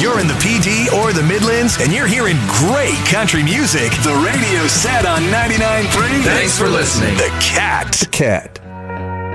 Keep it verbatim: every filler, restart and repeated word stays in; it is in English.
you're in the P D or the Midlands and you're hearing great country music, the radio's set on ninety-nine point three. Thanks for listening. The Cat. Cat.